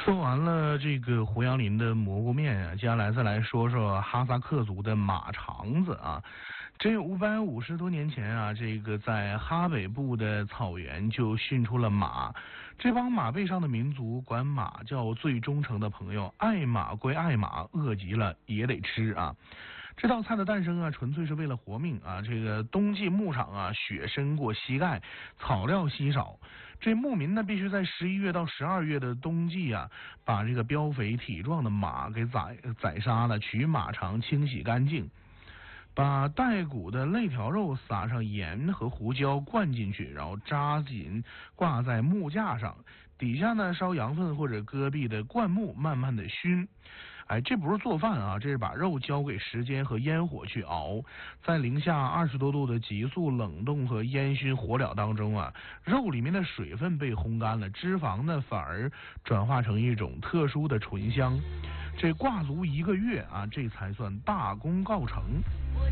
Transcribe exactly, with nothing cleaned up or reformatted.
说完了这个胡杨林的蘑菇面啊，接下来再来说说哈萨克族的马肠子啊。这五百五十多年前啊，这个在哈北部的草原就驯出了马。这帮马背上的民族管马叫最忠诚的朋友，爱马归爱马，饿极了也得吃啊。这道菜的诞生啊，纯粹是为了活命啊！这个冬季牧场啊，雪深过膝盖，草料稀少。这牧民呢，必须在十一月到十二月的冬季啊，把这个膘肥体壮的马给宰宰杀了，取马肠清洗干净，把带骨的肋条肉撒上盐和胡椒灌进去，然后扎紧挂在木架上，底下呢烧羊粪或者戈壁的灌木，慢慢的熏。哎，这不是做饭啊，这是把肉交给时间和烟火去熬，在零下二十多度的急速冷冻和烟熏火燎当中啊，肉里面的水分被烘干了，脂肪呢反而转化成一种特殊的醇香。这挂足一个月啊，这才算大功告成。